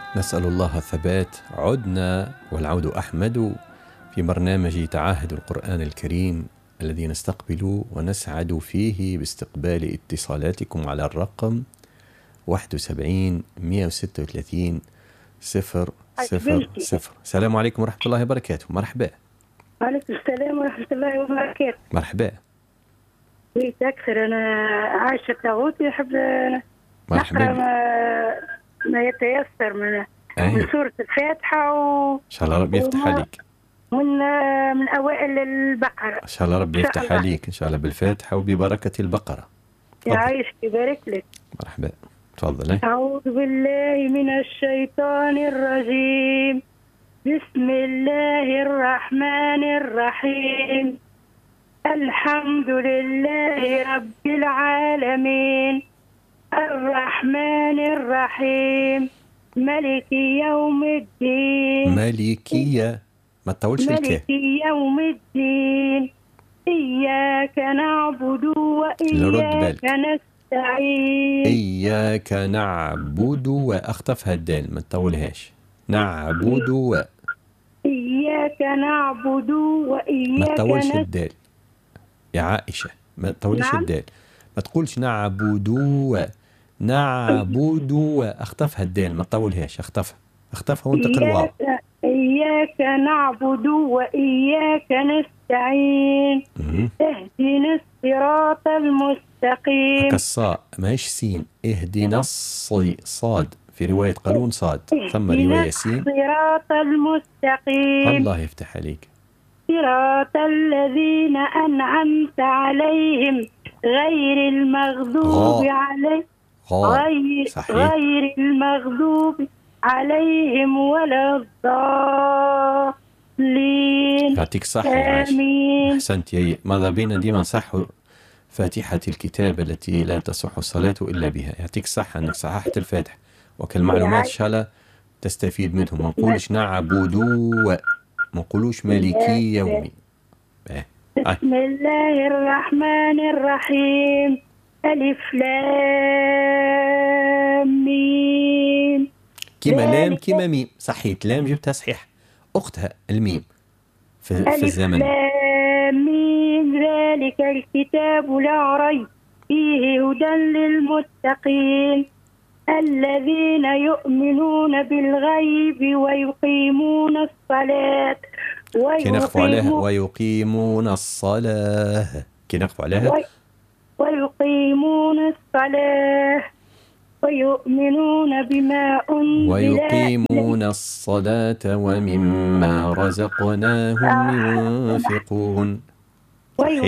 نسأل الله الثبات. عدنا والعود أحمد في برنامج تعاهد القرآن الكريم الذي نستقبل ونسعد فيه باستقبال اتصالاتكم على الرقم 71 136 000. السلام عليكم ورحمة الله وبركاته. مرحبا. وعليكم السلام ورحمة الله وبركاته. مرحبا. بيت أكثر أنا عايشة تغوتي يحب مرحبا. ما يتيسر من سورة الفاتحة إن شاء الله ربي يفتح عليك. من أوائل البقرة. إن شاء الله ربي يفتح عليك إن شاء الله بالفاتحة وببركة البقرة. يعيشك يبارك لك. مرحبا. تفضل. أعوذ بالله من الشيطان الرجيم. بسم الله الرحمن الرحيم. الحمد لله رب العالمين الرحمن الرحيم ملك يوم الدين. مالكية ما تطولش الكاف. ملك يوم الدين. إياك نعبد وإياك نستعين. إياك نعبد وأخطفها الدال ما تطولهاش. نعبد و إياك نعبد وإياك ما تطولش الدال يا عائشة. ما تطولش الدال. ما تقولش نعبد نعبد أخطفها الدال ما تطولهاش. أخطفها وانت الواو. إياك نعبد وإياك نستعين. اهدنا الصراط المستقيم. الصاء ماهيش سين. اهدنا صاد في رواية قالون صاد ثم رواية سين. الصراط المستقيم. الله يفتح عليك. صراط الذين أنعمت عليهم غير المغضوب عليهم غير المغضوب عليهم ولا الضالين. يعطيك الصحة. آمين. أحسنت يا ماذا بينا ديما نصح فاتحة الكتاب التي لا تصح الصلاة إلا بها. يعطيك الصحة أنك صححت الفاتحة وكالمعلومات إن شاء الله تستفيد منهم. ما نقولش نعبد ما نقولوش مالكي يومي. بسم الله الرحمن الرحيم. ألف لام ميم. كيما لام كيما ميم. صحيت لام جبتها صحيح أختها الميم في الزمن. ألف لام ميم. ذلك الكتاب لا ريب فيه هدى للمتقين الذين يؤمنون بالغيب ويقيمون الصلاة ويقيمون الصلاة. كي نقف عليها ويقيمون الصلاة ويؤمنون بما أنزل ويقيمون الصلاة ومما رزقناهم ينفقون.